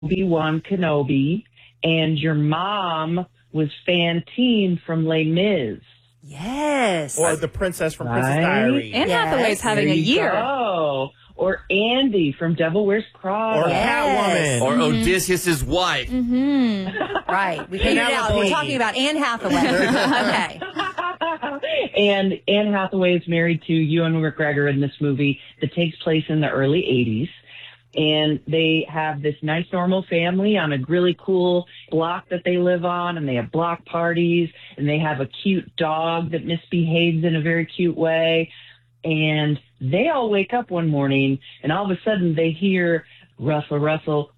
Obi-Wan Kenobi, and your mom was Fantine from Les Mis. Yes. Or the princess from Princess Diaries. Anne Hathaway's having a year. Oh, or Andy from Devil Wears Prada. Or Catwoman. Or Odysseus' wife. Right. We figured it out. We're talking about Anne Hathaway. Okay. And Anne Hathaway is married to Ewan McGregor in this movie that takes place in the early 80s. And they have this nice, normal family on a really cool block that they live on, and they have block parties, and they have a cute dog that misbehaves in a very cute way. And they all wake up one morning, and all of a sudden they hear Russell, Russell.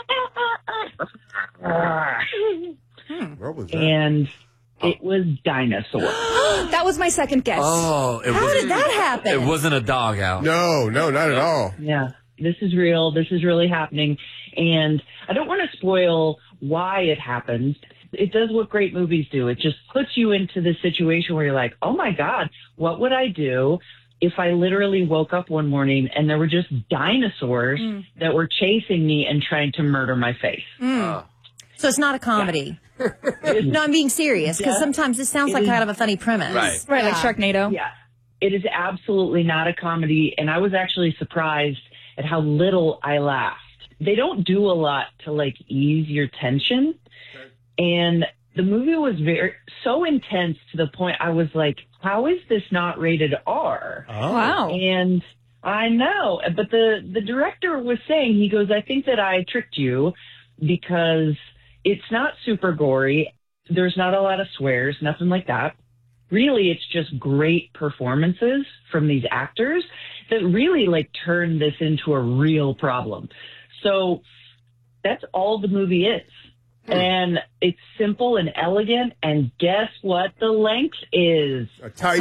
What was that? And it was dinosaurs. That was my second guess. Oh, How did that happen? It wasn't a doghouse. No, not at all. Yeah, this is real. This is really happening. And I don't want to spoil why it happened. It does what great movies do. It just puts you into the situation where you're like, oh my God, what would I do if I literally woke up one morning and there were just dinosaurs that were chasing me and trying to murder my face? So it's not a comedy. No, I'm being serious, because sometimes this sounds like kind of a funny premise. Right, like Sharknado. Yeah, it is absolutely not a comedy, and I was actually surprised at how little I laughed. They don't do a lot to, like, ease your tension, and the movie was so intense to the point I was like, how is this not rated R? Oh. Wow. And I know, but the director was saying, he goes, I think that I tricked you because it's not super gory. There's not a lot of swears, nothing like that. Really, it's just great performances from these actors that really, like, turn this into a real problem. So that's all the movie is. And it's simple and elegant. And guess what the length is? A tight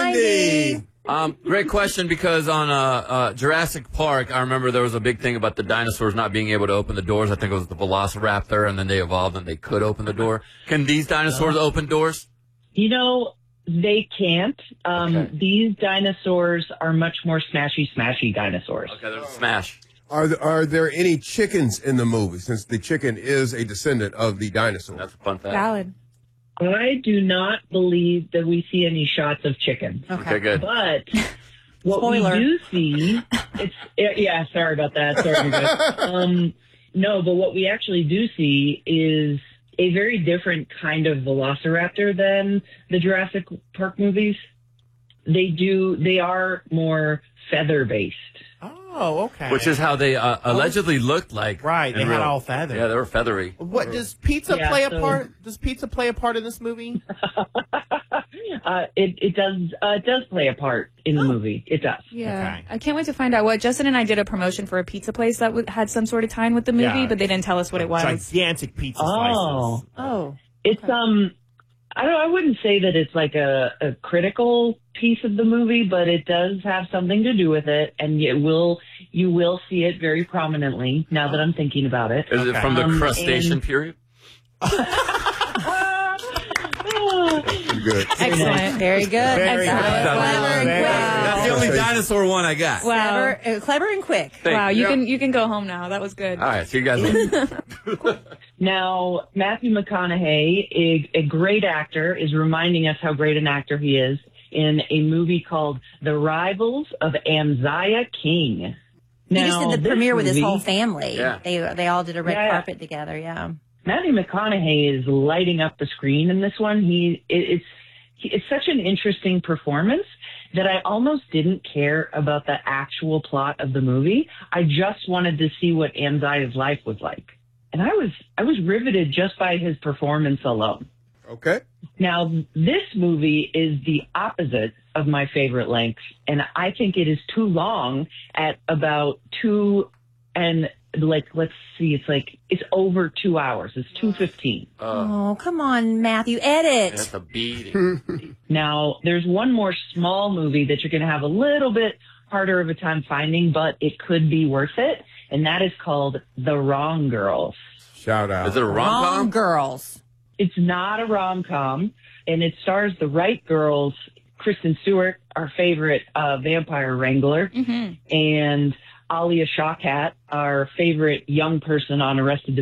90. Great question, because on Jurassic Park, I remember there was a big thing about the dinosaurs not being able to open the doors. I think it was the Velociraptor, and then they evolved and they could open the door. Can these dinosaurs open doors? You know, they can't. These dinosaurs are much more smashy dinosaurs. Okay, there's a smash. Are there any chickens in the movie, since the chicken is a descendant of the dinosaur? That's a fun fact. Valid. I do not believe that we see any shots of chicken. Okay, good. But what Spoiler. we do see, yeah, sorry about that. Sorry, guys. No, but what we actually do see is a very different kind of velociraptor than the Jurassic Park movies. They are more feather-based. Oh, okay. Which is how they allegedly looked like. Right, they in had real- all feathers. Yeah, they were feathery. What does pizza play a part? Does pizza play a part in this movie? It does play a part in the movie. It does. Yeah. Okay. I can't wait to find out what. Justin and I did a promotion for a pizza place that had some sort of tie-in with the movie, Yeah. but they didn't tell us what it was. Gigantic pizza slices. Oh. It's I wouldn't say that it's like a critical piece of the movie, but it does have something to do with it, and you will see it very prominently now that I'm thinking about it. Is it from the crustacean period? Good. Excellent. Very good. Very Excellent. good. Clever and Very quick. That's the only dinosaur one I got. Wow. Clever and quick. Wow, you Yeah. can go home now. That was good. All right, see you guys later. Now, Matthew McConaughey, a great actor, is reminding us how great an actor he is in a movie called The Rivals of Amziah King. He just did the this premiere with his movie- whole family. Yeah. They all did a red Yeah. carpet together, yeah. Matthew McConaughey is lighting up the screen in this one. It's such an interesting performance that I almost didn't care about the actual plot of the movie. I just wanted to see what Amziah's life was like. And I was riveted just by his performance alone. Okay. Now, this movie is the opposite of my favorite length, and I think it is too long at about 2 and let's see, it's over 2 hours. It's 2:15. Oh, come on, Matthew. Edit. That's a beating. Now, there's one more small movie that you're going to have a little bit harder of a time finding, but it could be worth it, and that is called The Wrong Girls. Shout out. Is it a Wrong rom-com? girls. It's not a rom-com, and it stars the right girls, Kristen Stewart, our favorite vampire wrangler, and Alia Shawkat, our favorite young person on Arrested